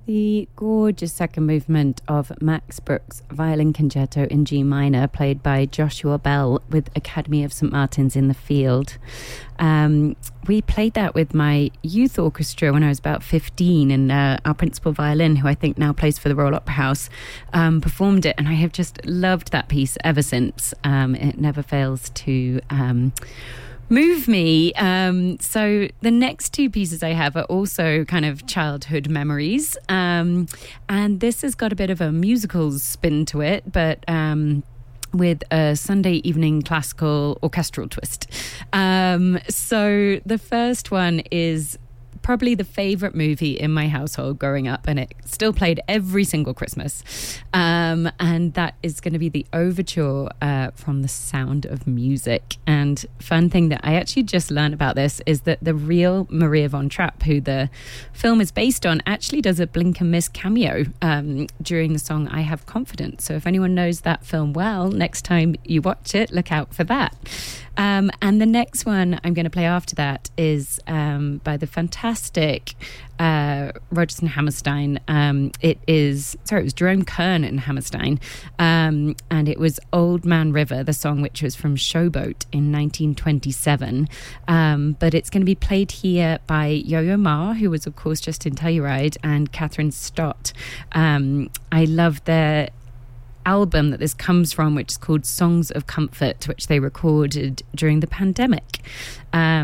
The gorgeous second movement of Max Bruch's Violin Concerto in G minor, played by Joshua Bell with Academy of St Martin's in the Field. We played that with my youth orchestra when I was about 15, and our principal violin, who I think now plays for the Royal Opera House, performed it, and I have just loved that piece ever since. It never fails to move me. So the next two pieces I have are also kind of childhood memories, and this has got a bit of a musical spin to it, but with a Sunday evening classical orchestral twist. So the first one is probably the favourite movie in my household growing up, and it still played every single Christmas. And that is going to be the overture from The Sound of Music. And fun thing that I actually just learned about this is that the real Maria von Trapp, who the film is based on, actually does a blink and miss cameo during the song I Have Confidence. So if anyone knows that film well, next time you watch it, look out for that. And the next one I'm going to play after that is by the fantastic Rodgers and Hammerstein. It was Jerome Kern and Hammerstein, and it was Old Man River, the song which was from Showboat in 1927. But it's going to be played here by Yo-Yo Ma, who was of course just in Telluride, and Catherine Stott. I love their album that this comes from, which is called Songs of Comfort, which they recorded during the pandemic.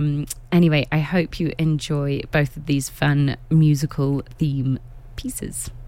Anyway, I hope you enjoy both of these fun musical theme pieces.